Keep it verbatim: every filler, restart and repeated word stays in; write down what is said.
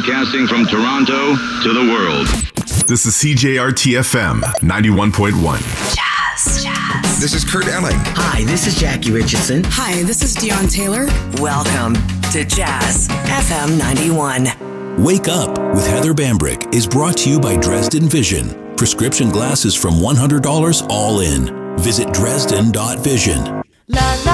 Broadcasting from Toronto to the world. This is C J R T F M ninety-one point one. Jazz, jazz. This is Kurt Elling. Hi, this is Jackie Richardson. Hi, this is Dion Taylor. Welcome to Jazz F M ninety-one. Wake Up with Heather Bambrick is brought to you by Dresden Vision. Prescription glasses from one hundred dollars all in. Visit Dresden dot vision. La, la.